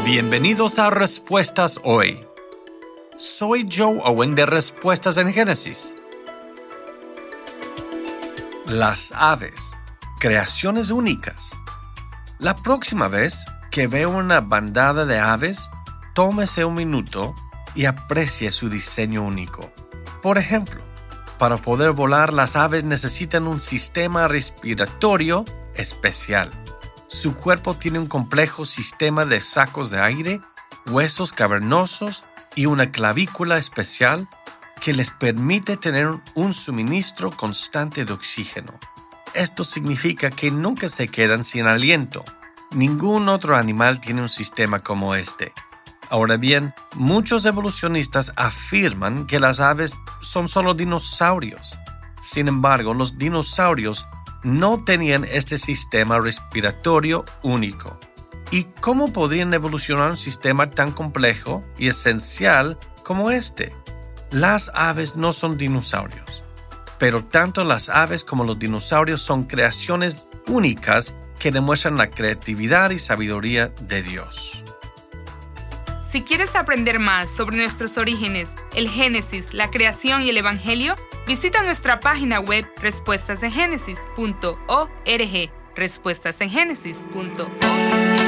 Bienvenidos a Respuestas Hoy. Soy Joe Owen de Respuestas en Génesis. Las aves, creaciones únicas. La próxima vez que vea una bandada de aves, tómese un minuto y aprecie su diseño único. Por ejemplo, para poder volar, las aves necesitan un sistema respiratorio especial. Su cuerpo tiene un complejo sistema de sacos de aire, huesos cavernosos y una clavícula especial que les permite tener un suministro constante de oxígeno. Esto significa que nunca se quedan sin aliento. Ningún otro animal tiene un sistema como este. Ahora bien, muchos evolucionistas afirman que las aves son solo dinosaurios. Sin embargo, los dinosaurios no tenían este sistema respiratorio único. ¿Y cómo podrían evolucionar un sistema tan complejo y esencial como este? Las aves no son dinosaurios, pero tanto las aves como los dinosaurios son creaciones únicas que demuestran la creatividad y sabiduría de Dios. Si quieres aprender más sobre nuestros orígenes, el Génesis, la creación y el Evangelio, visita nuestra página web respuestasengenesis.org. respuestasengenesis.org.